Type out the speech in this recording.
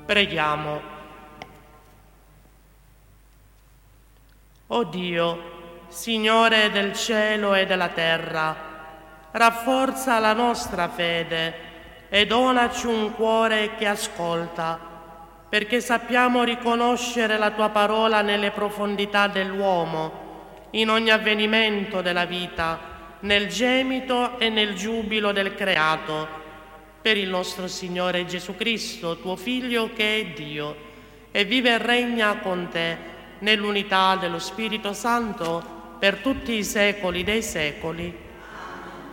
Preghiamo. O Dio, Signore del cielo e della terra, rafforza la nostra fede e donaci un cuore che ascolta, perché sappiamo riconoscere la Tua parola nelle profondità dell'uomo, in ogni avvenimento della vita, nel gemito e nel giubilo del creato, per il nostro Signore Gesù Cristo, Tuo Figlio che è Dio, e vive e regna con Te nell'unità dello Spirito Santo per tutti i secoli dei secoli.